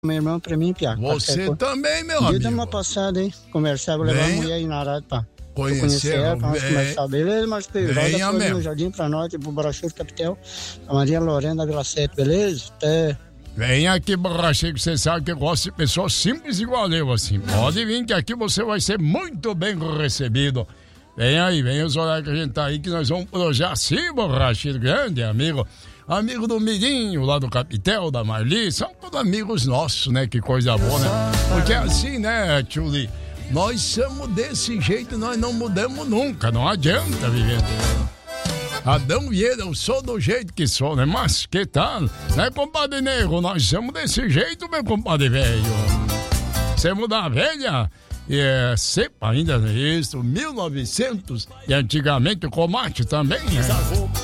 Meu irmão, pra mim, Piá. Você também, meu amigo. Dá uma passada, hein? Conversar, vou levar a mulher aí na rádio pra conhecer ela, pra nós conversar. Beleza, Marcos? Roda todo no Jardim pra nós, pro Borrachudo Capitel, a Maria Lorena da Vila 7, beleza? Até. Vem aqui, Borracheiro, que você sabe que eu gosto de pessoas simples igual eu, assim. Pode vir que aqui você vai ser muito bem recebido. Vem aí, vem os horários que a gente tá aí, que nós vamos pro Jaci, Borracheiro, grande amigo. Amigo do Mirinho, lá do Capitel, da Marli, são todos amigos nossos, né? Que coisa boa, né? Porque assim, né, Tchuli, nós somos desse jeito, nós não mudamos nunca, não adianta viver. Adão Vieira, eu sou do jeito que sou, né? Mas que tal? Né, compadre Negro? Nós somos desse jeito, meu compadre velho. Você mudar a velha? Cepa ainda, isso, 1900, e antigamente o Comate também, né?